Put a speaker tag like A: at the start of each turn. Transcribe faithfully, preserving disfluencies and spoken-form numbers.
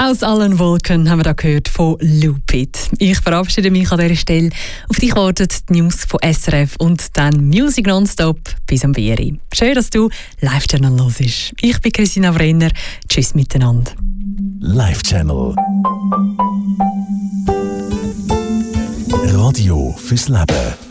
A: Aus allen Wolken haben wir da gehört von Lupit. Ich verabschiede mich an dieser Stelle. Auf dich warten die News von S R F und dann Music Nonstop bis am vier Uhr. Schön, dass du Live-Channel hörst. Ich bin Christina Brenner. Tschüss miteinander.
B: Live-Channel. Radio fürs Leben.